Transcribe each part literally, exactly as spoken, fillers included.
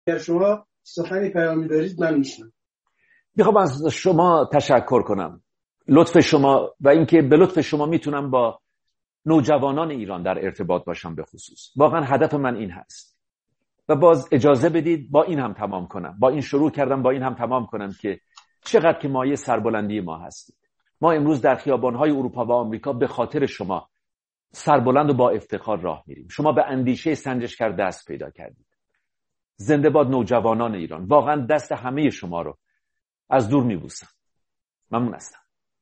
اگر شما سخنی پیامی دارید من میشنم. میخوام از شما تشکر کنم، لطف شما و اینکه به لطف شما میتونم با نوجوانان ایران در ارتباط باشم. به خصوص واقعا هدف من این هست و باز اجازه بدید با این هم تمام کنم، با این شروع کردم، با این هم تمام کنم که چقدر که مایه سربلندی ما هستید. ما امروز در خیابان‌های اروپا و آمریکا به خاطر شما سربلند و با افتخار راه میریم. شما به اندیشه سنجشگر دست پیدا کردید. زنده باد نوجوانان ایران. واقعا دست همه شما رو از دور میبوسم. ممنون هستم.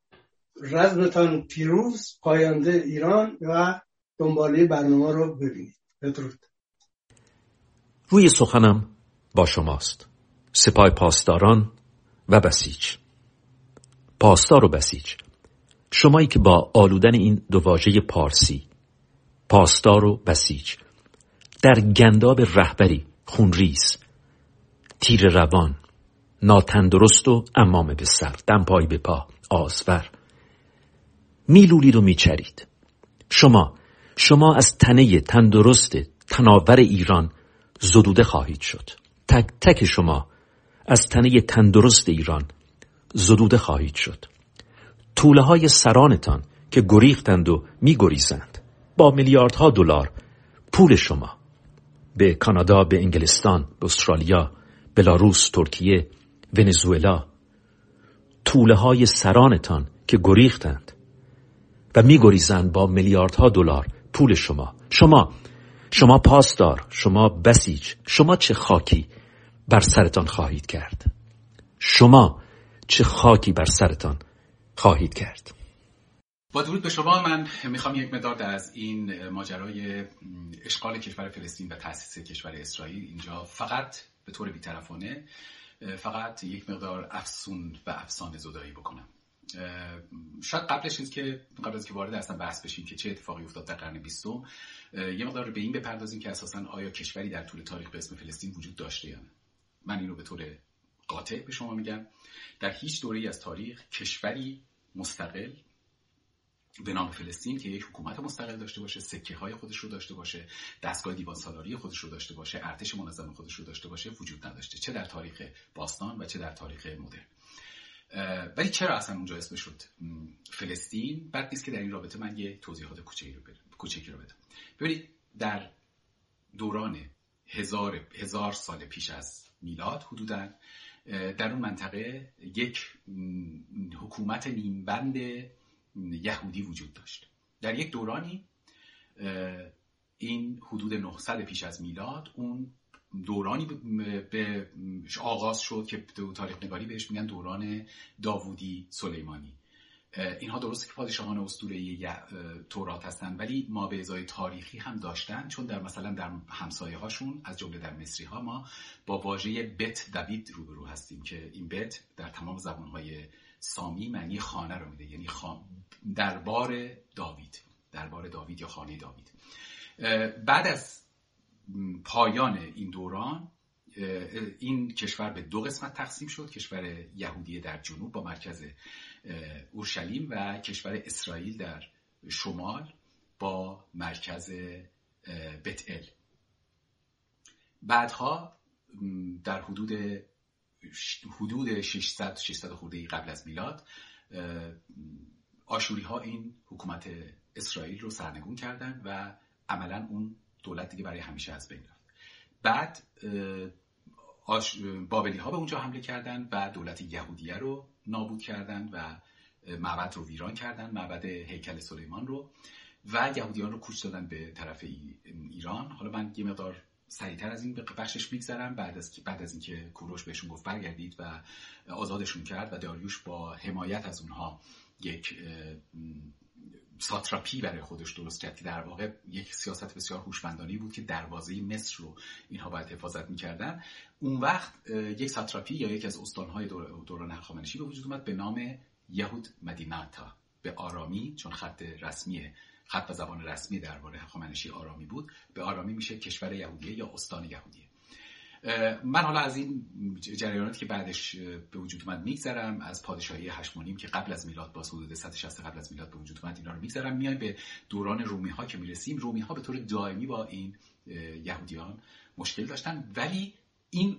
رزمتان پیروز، پاینده ایران و دنباله برنامه رو ببینید. بدرود. روی سخنم با شماست. سپاه پاسداران و بسیج. پاسدار و بسیج، شمایی که با آلودن این دو واژه پارسی، پاسدار و بسیج، در گنداب رهبری خونریز، تیر روان، ناتندرست و عمامه به سر، دمپایی به پا، آزور میلولید و میچرید. شما شما از تنه تندرست تناور ایران زدوده خواهید شد. تک تک شما از تنه تندرست ایران زدوده خواهید شد. توله های سرانتان که گریختند و میگریزند با میلیاردها دلار پول شما به کانادا، به انگلستان، به استرالیا، بلاروس، ترکیه، ونزوئلا، توله های سرانتان که گریختند و میگریزند با میلیاردها دلار پول شما. شما شما پاسدار، شما بسیج، شما چه خاکی بر سرتان خواهید کرد. شما چه خاکی بر سرتان خواهید کرد. با درود به شما، من میخوام یک مقدار از این ماجرای اشغال کشور فلسطین و تأسیس کشور اسرائیل اینجا فقط به طور بی‌طرفانه فقط یک مقدار افسون و افسانه زدایی بکنم. شاید قبلش از که قبل از که وارد اصلا بحث بشیم که چه اتفاقی افتاد در قرن بیستم، یه مقدار به این بپردازیم که اساساً آیا کشوری در طول تاریخ به اسم فلسطین وجود داشته یا نه. من اینو به طور قاطع به شما میگم، در هیچ دوره‌ای از تاریخ کشوری مستقل به نام فلسطین که یک حکومت مستقل داشته باشه، سکه‌های خودش رو داشته باشه، دستگاه دیوان سالاری خودش رو داشته باشه، ارتش منظم خودش رو داشته باشه وجود نداشته، چه در تاریخ باستان و چه در تاریخ مدرن. ولی چرا اصلا اونجا اسم شد فلسطین؟ بد نیست که در این رابطه من یه توضیحات کوچکی رو بدم. کوچکی رو بدم. ببینید، در دوران هزار هزار سال پیش از میلاد حدوداً در اون منطقه یک حکومت نیمبند یهودی وجود داشت. در یک دورانی این حدود نهصد پیش از میلاد اون دورانی به آغاز شد که تاریخ نگاری بهش میگن دوران داوودی سلیمانی. اینها درسته که پادشاهان اسطوره‌ای تورات هستن، ولی ما به ازای تاریخی هم داشتن، چون در مثلا در همسایه هاشون از جمله در مصری ها ما با واژه بیت دوید روبرو هستیم که این بیت در تمام زبانهای سامی معنی خانه رو میده، یعنی خان... دربار داوید، دربار داوید یا خانه داوید. بعد از پایان این دوران این کشور به دو قسمت تقسیم شد، کشور یهودی در جنوب با مرکز اورشلیم و کشور اسرائیل در شمال با مرکز بت‌ال. بعدها در حدود حدود ششصد ششصد خورده قبل از میلاد آشوری ها این حکومت اسرائیل رو سرنگون کردن و عملا اون دولت دیگه برای همیشه از بین رفت. بعد بابلی ها به اونجا حمله کردن و دولت یهودیه رو نابود کردن و معبد رو ویران کردن، معبد هیکل سلیمان رو، و یهودیان رو کوچ دادن به طرف ایران. حالا من یه مقدار سریعتر از این بخشش میگذرم. بعد از که بعد از اینکه کوروش بهشون گفت برگردید و آزادشون کرد و داریوش با حمایت از اونها یک ساتراپی برای خودش درست کرد که در واقع یک سیاست بسیار هوشمندانه بود که دروازه مصر رو اینها باید حفاظت می‌کردن. اون وقت یک ساتراپی یا یک از استان‌های دوران هخامنشی به وجود اومد به نام یهود مدیناتا، به آرامی، چون خط رسمی خط و زبان رسمی درباره هخامنشی آرامی بود، به آرامی میشه کشور یهودیه یا استان یهودیه. من حالا از این جریاناتی که بعدش به وجود اومد میگذرم، از پادشاهی هشمونیم که قبل از میلاد با حدود صد و شصت قبل از میلاد به وجود اومد اینا رو میگذرم. میایم به دوران رومی ها که میرسیم. رومی ها به طور دائمی با این یهودیان مشکل داشتن، ولی این